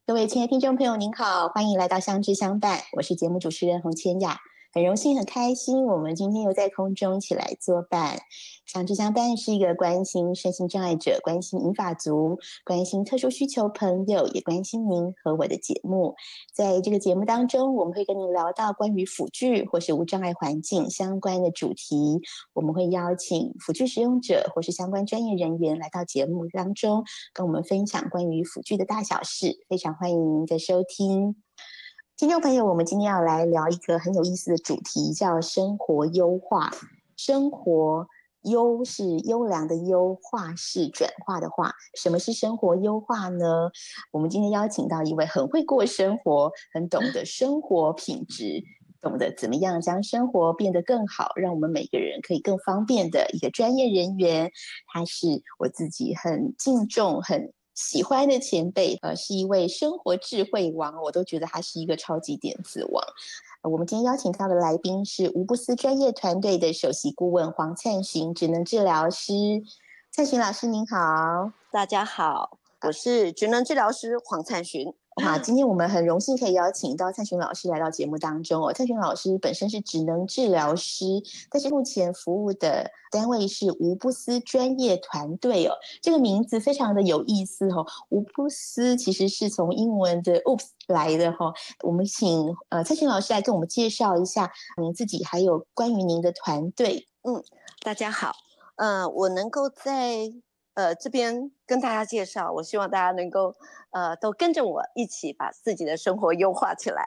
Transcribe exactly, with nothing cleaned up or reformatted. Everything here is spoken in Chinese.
各位亲爱的听众朋友您好，欢迎来到相知相伴，我是节目主持人洪千雅，很荣幸很开心我们今天又在空中一起来作伴。相知相伴是一个关心身心障碍者、关心银发族、关心特殊需求朋友，也关心您和我的节目。在这个节目当中，我们会跟您聊到关于辅具或是无障碍环境相关的主题，我们会邀请辅具使用者或是相关专业人员来到节目当中跟我们分享关于辅具的大小事，非常欢迎您的收听。听众朋友，我们今天要来聊一个很有意思的主题，叫生活优化。生活优是优良的优，化是转化的化。什么是生活优化呢？我们今天邀请到一位很会过生活，很懂得生活品质，懂得怎么样将生活变得更好，让我们每个人可以更方便的一个专业人员。他是我自己很敬重、很喜欢的前辈，呃，是一位生活智慧王，我都觉得他是一个超级点子王。呃我们今天邀请到的来宾是无不思专业团队的首席顾问黄灿寻，职能治疗师。灿寻老师您好。 大家好，我是职能治疗师黄灿寻。 哇，今天我们很荣幸可以邀请到灿寻老师来到节目当中哦。灿寻老师本身是职能治疗师，但是目前服务的单位是无不思专业团队哦。这个名字非常的有意思哦，无不思其实是从英文的 oops 来的哈、哦。我们请呃灿寻老师来跟我们介绍一下您自己，还有关于您的团队。 嗯，大家好，呃，我能够在呃这边跟大家介绍，我希望大家能够呃都跟着我一起把自己的生活优化起来。